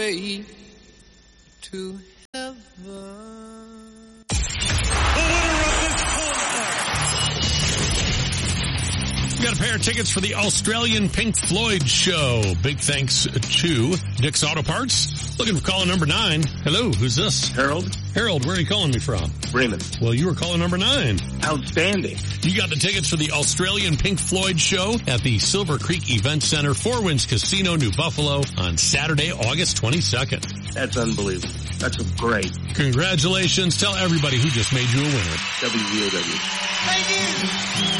way to heaven. We got a pair of tickets for the Australian Pink Floyd show. Big thanks to Dick's Auto Parts. Looking for caller number 9. Hello, who's this? Harold. Harold, where are you calling me from? Bremen. Well, you were caller number 9. Outstanding. You got the tickets for the Australian Pink Floyd show at the Silver Creek Event Center, Four Winds Casino, New Buffalo on Saturday, August 22nd. That's unbelievable. That's great. Congratulations. Tell everybody who just made you a winner. WVOW. Thank you.